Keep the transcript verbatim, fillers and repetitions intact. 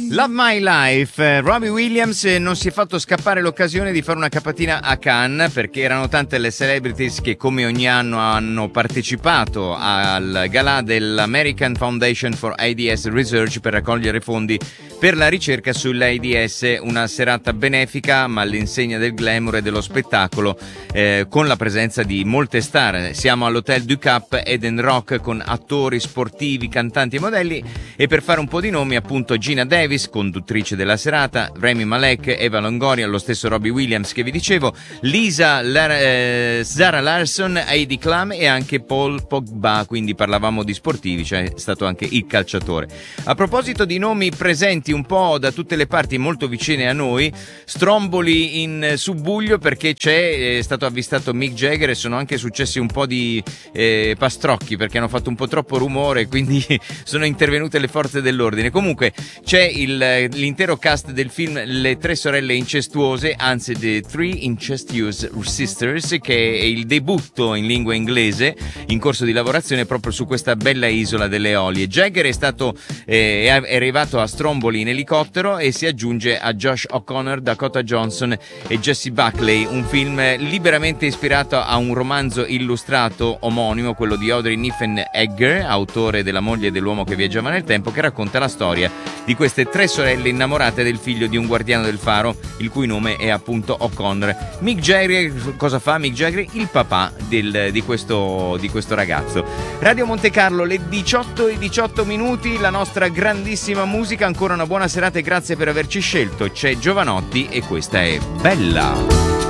Love My Life, eh, Robbie Williams eh, non si è fatto scappare l'occasione di fare una capatina a Cannes, perché erano tante le celebrities che come ogni anno hanno partecipato al galà dell'American Foundation for AIDS Research per raccogliere fondi per la ricerca sull'AIDS, una serata benefica ma all'insegna del glamour e dello spettacolo, eh, con la presenza di molte star. Siamo all'Hotel du Cap Eden Rock con attori, sportivi, cantanti e modelli, e per fare un po' di nomi appunto Gina Davis, conduttrice della serata, Rami Malek, Eva Longoria, lo stesso Robbie Williams che vi dicevo, Lisa Lar- eh, Zara Larsson, Heidi Klum e anche Paul Pogba, quindi parlavamo di sportivi, cioè è stato anche il calciatore. A proposito di nomi presenti un po' da tutte le parti molto vicine a noi, stromboli in subbuglio perché c'è è stato avvistato Mick Jagger e sono anche successi un po' di eh, pastrocchi perché hanno fatto un po' troppo rumore, quindi sono intervenute le forze dell'ordine. Comunque c'è il, l'intero cast del film Le tre sorelle incestuose, anzi The Three Incestuous Sisters, che è il debutto in lingua inglese in corso di lavorazione proprio su questa bella isola delle Eolie. Jagger è stato eh, è arrivato a stromboli in elicottero e si aggiunge a Josh O'Connor, Dakota Johnson e Jessie Buckley. Un film liberamente ispirato a un romanzo illustrato omonimo, quello di Audrey Niffenegger, autore della moglie dell'uomo che viaggiava nel tempo, che racconta la storia di queste tre sorelle innamorate del figlio di un guardiano del faro, il cui nome è appunto O'Connor. Mick Jagger, cosa fa Mick Jagger? Il papà del, di, questo, di questo ragazzo. Radio Monte Carlo, le diciotto e diciotto minuti, la nostra grandissima musica. Ancora una buona serata e grazie per averci scelto. C'è Giovanotti e questa è Bella.